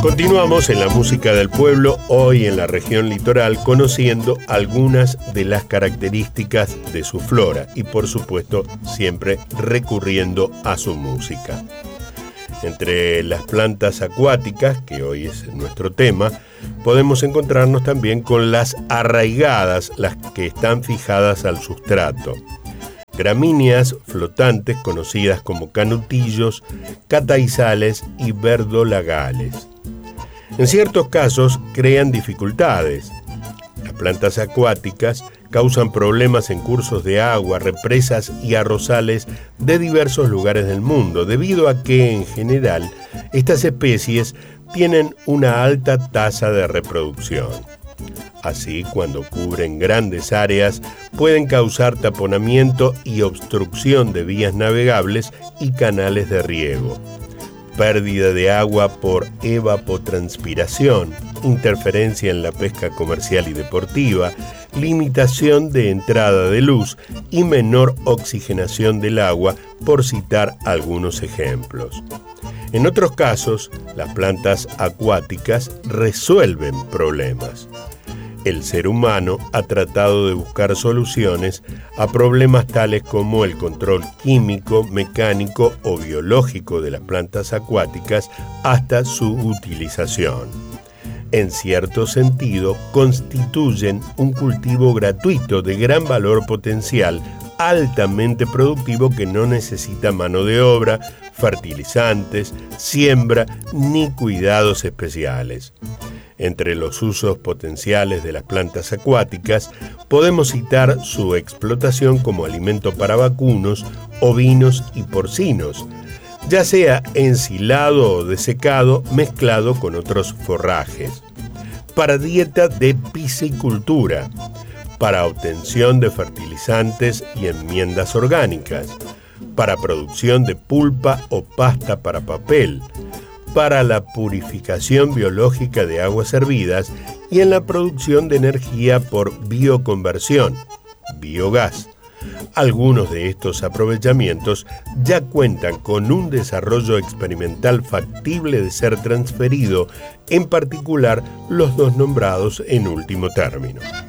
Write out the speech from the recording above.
Continuamos en la música del pueblo, hoy en la región litoral, conociendo algunas de las características de su flora y, por supuesto, siempre recurriendo a su música. Entre las plantas acuáticas, que hoy es nuestro tema, podemos encontrarnos también con las arraigadas, las que están fijadas al sustrato. Gramíneas flotantes conocidas como canutillos, cataizales y verdolagales. En ciertos casos crean dificultades. Las plantas acuáticas causan problemas en cursos de agua, represas y arrozales de diversos lugares del mundo, debido a que, en general, estas especies tienen una alta tasa de reproducción. Así, cuando cubren grandes áreas, pueden causar taponamiento y obstrucción de vías navegables y canales de riego, pérdida de agua por evapotranspiración, interferencia en la pesca comercial y deportiva, limitación de entrada de luz y menor oxigenación del agua, por citar algunos ejemplos. En otros casos, las plantas acuáticas resuelven problemas. El ser humano ha tratado de buscar soluciones a problemas tales como el control químico, mecánico o biológico de las plantas acuáticas hasta su utilización. En cierto sentido, constituyen un cultivo gratuito de gran valor potencial, altamente productivo, que no necesita mano de obra, fertilizantes, siembra ni cuidados especiales. Entre los usos potenciales de las plantas acuáticas podemos citar su explotación como alimento para vacunos, ovinos y porcinos, ya sea ensilado o desecado, mezclado con otros forrajes, para dieta de piscicultura, para obtención de fertilizantes y enmiendas orgánicas, para producción de pulpa o pasta para papel, para la purificación biológica de aguas hervidas y en la producción de energía por bioconversión, biogás. Algunos de estos aprovechamientos ya cuentan con un desarrollo experimental factible de ser transferido, en particular los dos nombrados en último término.